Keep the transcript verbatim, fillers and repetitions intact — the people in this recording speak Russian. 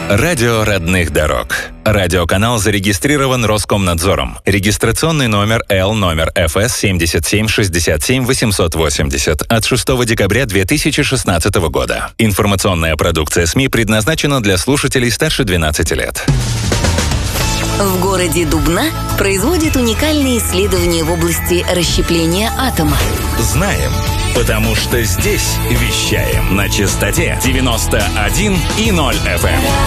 Радио родных дорог. Радиоканал зарегистрирован Роскомнадзором. Регистрационный номер Л номер эф эс семь семь шесть семь восемь восемь ноль от шестого декабря две тысячи шестнадцатого года. Информационная продукция СМИ предназначена для слушателей старше двенадцати лет. В городе Дубна производят уникальные исследования в области расщепления атома. Знаем, потому что здесь вещаем на частоте девяносто один и ноль эф эм.